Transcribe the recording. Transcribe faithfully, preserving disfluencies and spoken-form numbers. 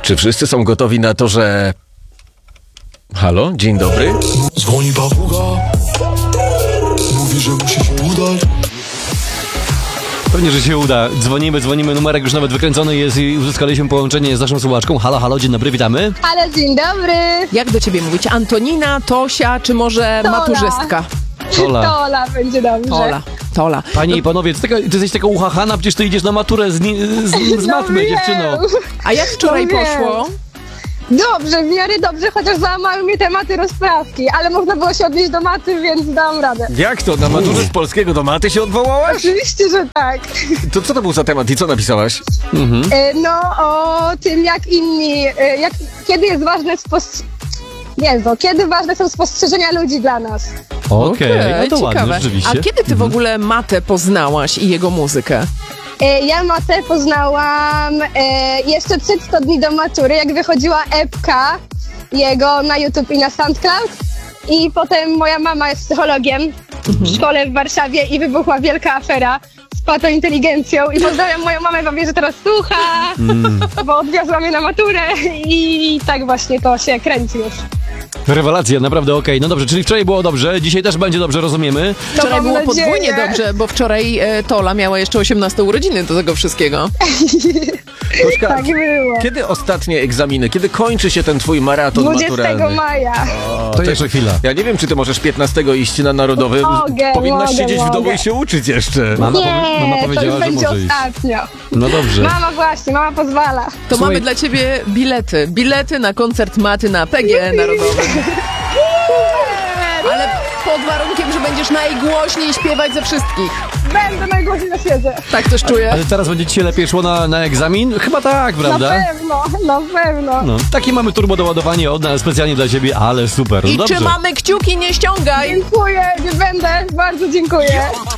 Czy wszyscy są gotowi na to, że... Halo, dzień dobry. Dzwoni papuga, mówi, że musi się udać. Pewnie, że się uda. Dzwonimy, dzwonimy, numerek już nawet wykręcony jest i uzyskaliśmy połączenie z naszą słuchaczką. Halo, halo, dzień dobry, witamy. Ale dzień dobry. Jak do ciebie mówić? Antonina, Tosia, czy może Tola. maturzystka? Tola. Tola będzie dobrze. Tola. Tola. Panie i panowie, ty, taka, ty jesteś taka uchachana, przecież ty idziesz na maturę z, ni- z, z No matmy, wiem. dziewczyno. A jak wczoraj No wiem. poszło? Dobrze, w miarę dobrze, chociaż załamały mnie tematy rozprawki, ale można było się odnieść do maty, więc dam radę. Jak to? Na maturze z polskiego do maty się odwołałaś? Oczywiście, że tak. To co to był za temat i co napisałaś? E, No, o tym jak inni, e, jak, kiedy jest ważne spos... Jezu, kiedy ważne są spostrzeżenia ludzi dla nas. Okej, Okej, no to ładnie, ciekawe. rzeczywiście. A kiedy ty w ogóle Matę poznałaś i jego muzykę? E, Ja matę poznałam e, jeszcze przed sto dni do matury, jak wychodziła epka jego na YouTube i na SoundCloud. I potem moja mama jest psychologiem w szkole w Warszawie i wybuchła wielka afera z patointeligencją. I pozdrawiam moją mamę, bo wie, że teraz słucha, bo odwiozła mnie na maturę i tak właśnie to się kręci już. Rewelacja, naprawdę okej. No dobrze, czyli wczoraj było dobrze, dzisiaj też będzie dobrze, rozumiemy. No, Wczoraj mam było nadzieję. podwójnie dobrze, bo wczoraj e, Tola miała jeszcze osiemnaste urodziny do tego wszystkiego. Kośka, Tak było. kiedy ostatnie egzaminy? Kiedy kończy się ten twój maraton dwudziestego maturalny? maja. O, To jeszcze chwila. Ja nie wiem, czy ty możesz piętnastego iść na Narodowy. Mogę, Powinnaś mogę, siedzieć w domu mogę. i się uczyć jeszcze. Mama, powie- mama Nie, to powiedziała, już że będzie może iść. ostatnio. No dobrze. Mama właśnie, mama pozwala. To Słuchaj- mamy dla ciebie bilety. Bilety na koncert Maty na P G E Narodowym. Ale pod warunkiem, że będziesz najgłośniej śpiewać ze wszystkich. Będę najgłośniej na świecie. Tak też czuję. Ale teraz będzie ci się lepiej szło na, na egzamin? Chyba tak, prawda? Na pewno, na pewno. No, takie mamy turbo doładowanie od nas specjalnie dla ciebie, ale super. No I dobrze. trzymamy kciuki, nie ściągaj. Dziękuję, nie będę. Bardzo dziękuję.